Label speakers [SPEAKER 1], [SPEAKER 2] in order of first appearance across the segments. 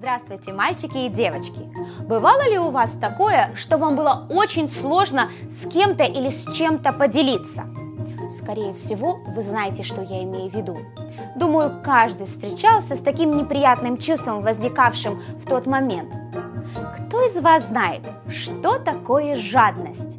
[SPEAKER 1] Здравствуйте, мальчики и девочки! Бывало ли у вас такое, что вам было очень сложно с кем-то или с чем-то поделиться? Скорее всего, вы знаете, что я имею в виду. Думаю, каждый встречался с таким неприятным чувством, возникавшим в тот момент. Кто из вас знает, что такое жадность?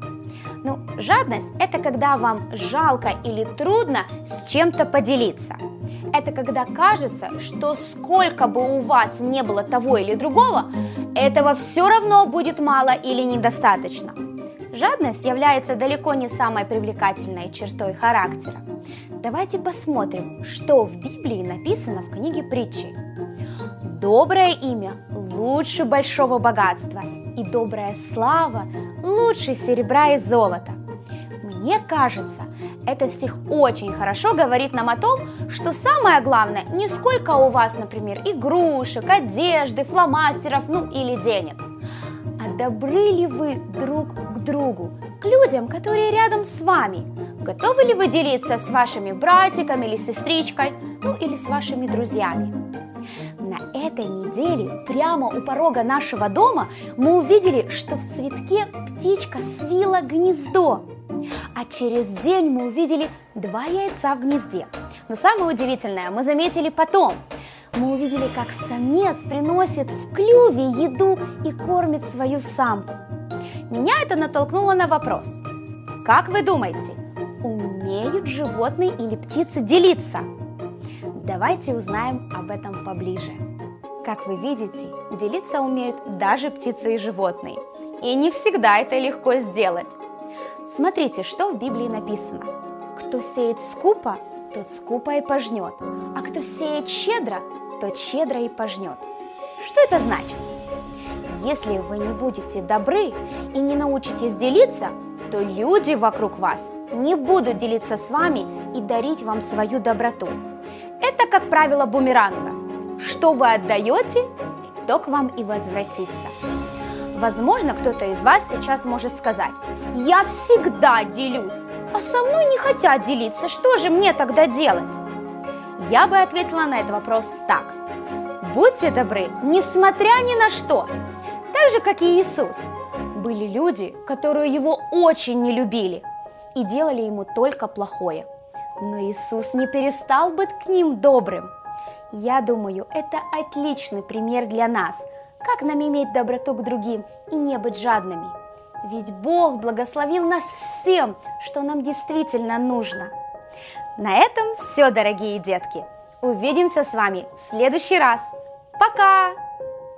[SPEAKER 1] Жадность – это когда вам жалко или трудно с чем-то поделиться. Это когда кажется, что сколько бы у вас не было того или другого, этого все равно будет мало или недостаточно. Жадность является далеко не самой привлекательной чертой характера. Давайте посмотрим, что в Библии написано в книге Притчи. Доброе имя лучше большого богатства, и добрая слава лучше серебра и золота. Мне кажется, этот стих очень хорошо говорит нам о том, что самое главное не сколько у вас, например, игрушек, одежды, фломастеров, или денег, а добры ли вы друг к другу, к людям, которые рядом с вами. Готовы ли вы делиться с вашими братиком или сестричкой, или с вашими друзьями? На этой неделе прямо у порога нашего дома мы увидели, что в цветке птичка свила гнездо. А через день мы увидели 2 яйца в гнезде. Но самое удивительное мы заметили потом. Мы увидели, как самец приносит в клюве еду и кормит свою самку. Меня это натолкнуло на вопрос. Как вы думаете, умеют животные или птицы делиться? Давайте узнаем об этом поближе. Как вы видите, делиться умеют даже птицы и животные. И не всегда это легко сделать. Смотрите, что в Библии написано. Кто сеет скупо, тот скупо и пожнет, а кто сеет щедро, тот щедро и пожнет. Что это значит? Если вы не будете добры и не научитесь делиться, то люди вокруг вас не будут делиться с вами и дарить вам свою доброту. Это, как правило, бумеранга. Что вы отдаете, то к вам и возвратится. Возможно, кто-то из вас сейчас может сказать: «Я всегда делюсь, а со мной не хотят делиться, что же мне тогда делать?» Я бы ответила на этот вопрос так. Будьте добры, несмотря ни на что. Так же, как и Иисус. Были люди, которые Его очень не любили и делали Ему только плохое. Но Иисус не перестал быть к ним добрым. Я думаю, это отличный пример для нас, как нам иметь доброту к другим и не быть жадными. Ведь Бог благословил нас всем, что нам действительно нужно. На этом все, дорогие детки. Увидимся с вами в следующий раз. Пока!